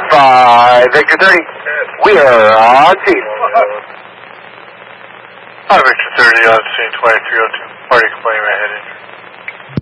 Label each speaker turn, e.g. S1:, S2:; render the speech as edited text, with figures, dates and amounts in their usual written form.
S1: 5, Victor 30. We are on scene.
S2: Hi, Victor 30, on scene 2302. Party complaining about head injury.